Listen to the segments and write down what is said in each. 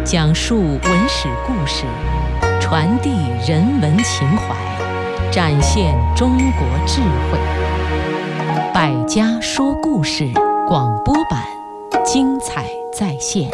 讲述文史故事，传递人文情怀，展现中国智慧。百家说故事广播版，精彩再现。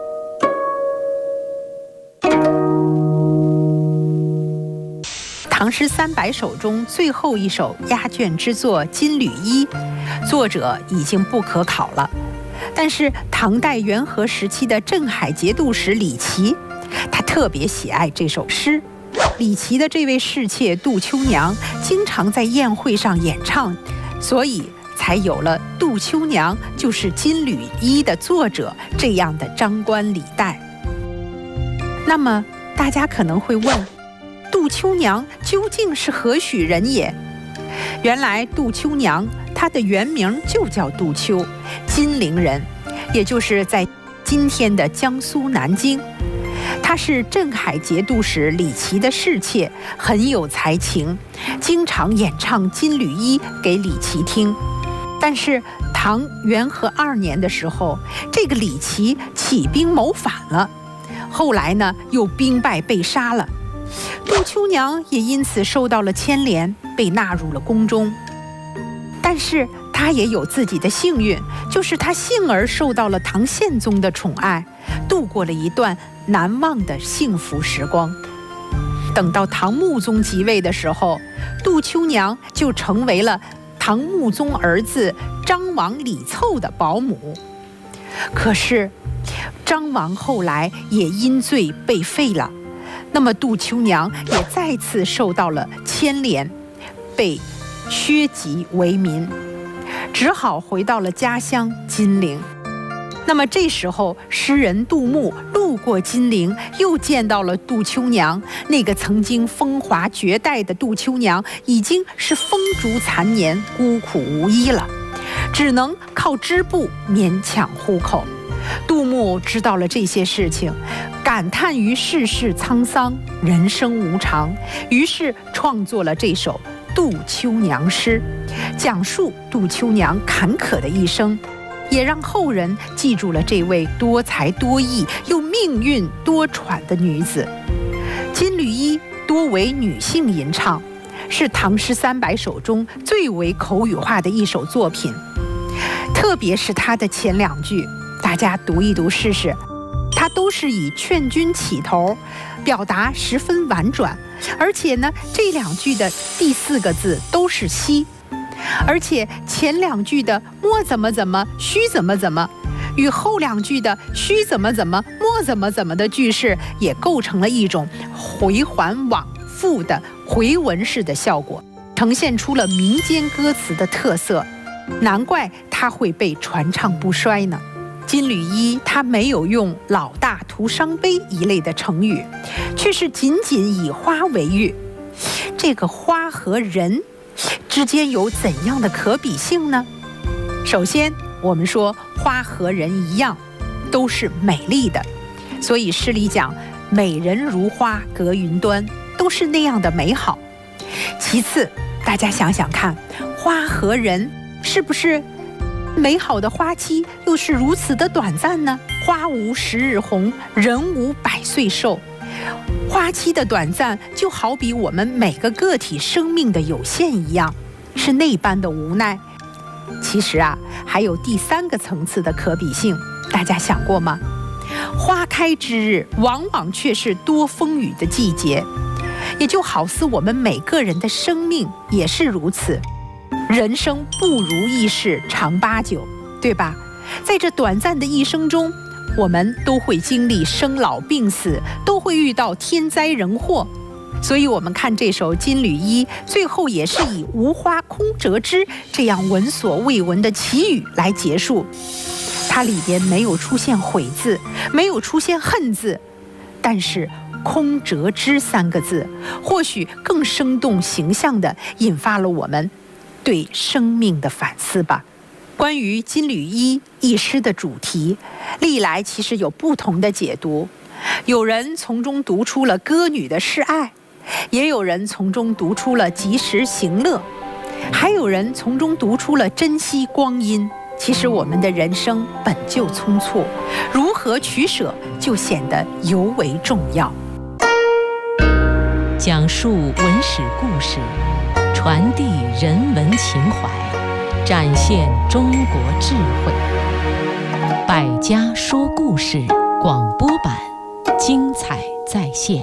唐诗300首中最后一首压卷之作《金缕衣》，作者已经不可考了。但是唐代元和时期的镇海节度使李琦，他特别喜爱这首诗。李琦的这位侍妾杜秋娘经常在宴会上演唱，所以才有了杜秋娘就是《金缕衣》的作者这样的张冠李戴。那么大家可能会问，杜秋娘究竟是何许人也？原来杜秋娘她的原名就叫杜秋，金陵人，也就是在今天的江苏南京。她是镇海节度使李琦的侍妾，很有才情，经常演唱《金缕衣》给李琦听。但是唐元和2年的时候，这个李琦起兵谋反了，后来呢又兵败被杀了。杜秋娘也因此受到了牵连，被纳入了宫中。但是她也有自己的幸运，就是她幸而受到了唐宪宗的宠爱，度过了一段难忘的幸福时光。等到唐穆宗即位的时候，杜秋娘就成为了唐穆宗儿子张王李凑的保姆。可是张王后来也因罪被废了，那么杜秋娘也再次受到了牵连，被削籍为民，只好回到了家乡金陵。那么这时候诗人杜牧路过金陵，又见到了杜秋娘，那个曾经风华绝代的杜秋娘已经是风烛残年，孤苦无依了，只能靠织布勉强糊口。杜牧知道了这些事情，感叹于世事沧桑，人生无常，于是创作了这首《杜秋娘诗》，讲述杜秋娘坎坷的一生，也让后人记住了这位多才多艺又命运多舛的女子。《金缕衣》多为女性吟唱，是唐诗300首中最为口语化的一首作品。特别是它的前2句，大家读一读试试，它都是以劝君起头，表达十分婉转，而且呢，这2句的第4个字都是西，而且前2句的莫怎么怎么须怎么怎么，与后2句的须怎么怎么莫怎么怎么的句式，也构成了一种回环往复的回文式的效果，呈现出了民间歌词的特色，难怪它会被传唱不衰呢。金缕衣它没有用老大徒伤悲一类的成语，却是仅仅以花为喻。这个花和人之间有怎样的可比性呢？首先我们说花和人一样，都是美丽的，所以诗里讲美人如花隔云端，都是那样的美好。其次大家想想看，花和人是不是美好的花期又是如此的短暂呢？花无10日红，人无100岁寿。花期的短暂就好比我们每个个体生命的有限一样，是那般的无奈。其实啊，还有第3个层次的可比性，大家想过吗？花开之日往往却是多风雨的季节，也就好似我们每个人的生命也是如此。人生不如意事常8九，对吧？在这短暂的一生中，我们都会经历生老病死，都会遇到天灾人祸。所以我们看这首《金缕衣》，最后也是以无花空折枝这样闻所未闻的奇语来结束。它里边没有出现悔字，没有出现恨字，但是空折枝3个字或许更生动形象地引发了我们对生命的反思吧。关于《金缕衣》一诗的主题，历来其实有不同的解读，有人从中读出了歌女的示爱，也有人从中读出了及时行乐，还有人从中读出了珍惜光阴。 其实我们的人生本就匆促，如何取舍就显得尤为重要。 讲述文史故事，传递人文情怀，展现中国智慧。百家说故事广播版，精彩再现。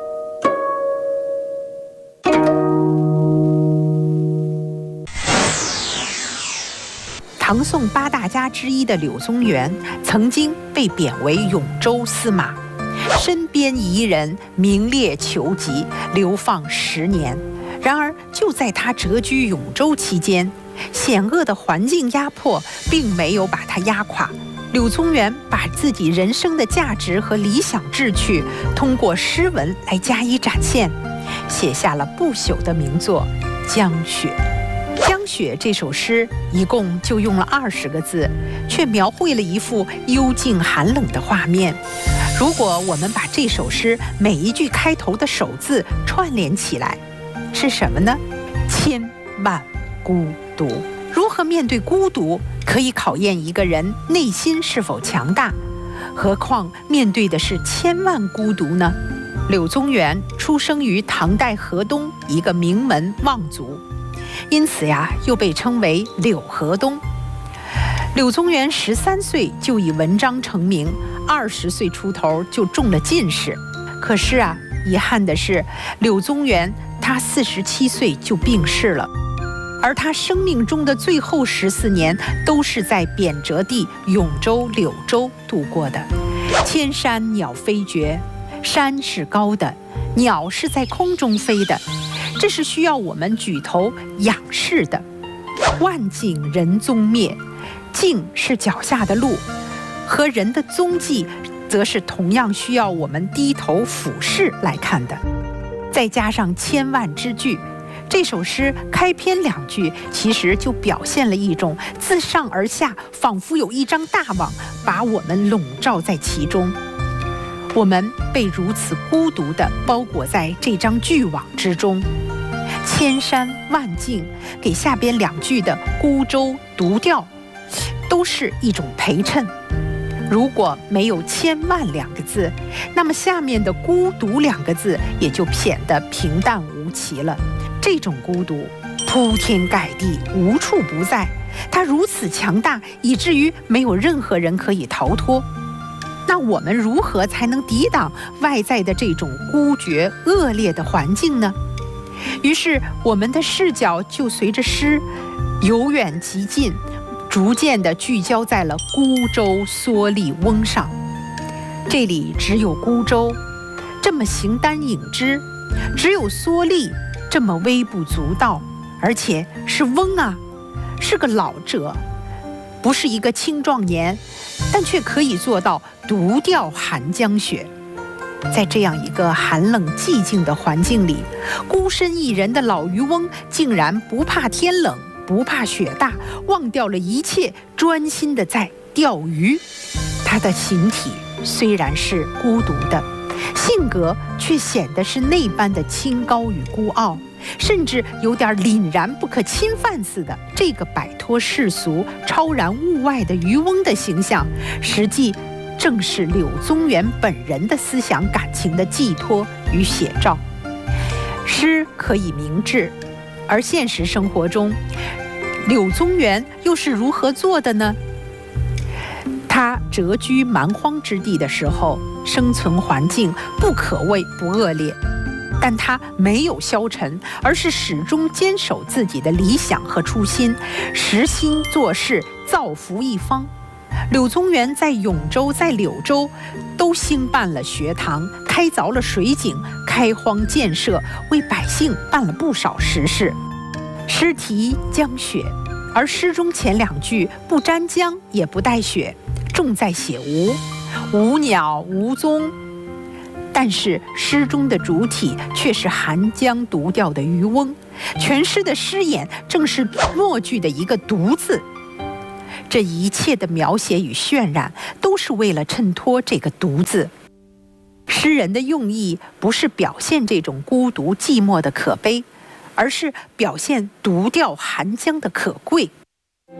唐宋八大家之一的柳宗元曾经被贬为永州司马，身边夷人，名列囚籍，流放10年。然而就在他谪居永州期间，险恶的环境压迫并没有把他压垮。柳宗元把自己人生的价值和理想志趣通过诗文来加以展现，写下了不朽的名作《江雪》。《江雪》这首诗一共就用了20个字，却描绘了一幅幽静寒冷的画面。如果我们把这首诗每一句开头的首字串联起来，是什么呢？千万孤独。如何面对孤独，可以考验一个人内心是否强大，何况面对的是千万孤独呢？柳宗元出生于唐代河东一个名门望族，因此又被称为柳河东。柳宗元13岁就以文章成名，20岁出头就中了进士。可是遗憾的是，柳宗元他47岁就病逝了，而他生命中的最后14年都是在贬谪地永州、柳州度过的。千山鸟飞绝，山是高的，鸟是在空中飞的，这是需要我们举头仰视的。万径人踪灭，径是脚下的路，和人的踪迹则是同样需要我们低头俯视来看的。再加上千万之句，这首诗开篇2句其实就表现了一种自上而下，仿佛有一张大网把我们笼罩在其中。我们被如此孤独地包裹在这张巨网之中。千山万径给下边2句的孤舟独钓都是一种陪衬。如果没有千万2个字，那么下面的孤独2个字也就显得平淡无奇了。这种孤独铺天盖地，无处不在，它如此强大，以至于没有任何人可以逃脱。那我们如何才能抵挡外在的这种孤绝恶劣的环境呢？于是我们的视角就随着诗由远及近，逐渐地聚焦在了孤舟蓑笠翁上。这里只有孤舟这么形单影只，只有蓑笠这么微不足道，而且是翁是个老者，不是一个青壮年，但却可以做到独钓寒江雪。在这样一个寒冷寂静的环境里，孤身一人的老渔翁竟然不怕天冷，不怕雪大，忘掉了一切，专心地在钓鱼。他的形体虽然是孤独的，性格却显得是那般的清高与孤傲，甚至有点凛然不可侵犯似的。这个摆脱世俗、超然物外的渔翁的形象，实际正是柳宗元本人的思想感情的寄托与写照。诗可以明志，而现实生活中，柳宗元又是如何做的呢？他谪居蛮荒之地的时候，生存环境不可谓不恶劣，但他没有消沉，而是始终坚守自己的理想和初心，实心做事，造福一方。柳宗元在永州、在柳州都兴办了学堂，开凿了水井，开荒建设，为百姓办了不少实事。诗题江雪，而诗中前2句不沾江也不带雪，重在写无鸟无踪。但是诗中的主体却是寒江独钓的渔翁，全诗的诗眼正是末句的一个独字。这一切的描写与渲染都是为了衬托这个独字。诗人的用意不是表现这种孤独寂寞的可悲，而是表现独钓寒江的可贵。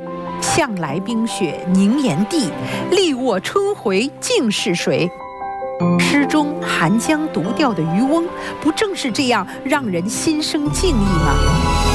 向来冰雪凝岩地，力握春回竟是谁？诗中寒江独钓的渔翁，不正是这样让人心生敬意吗？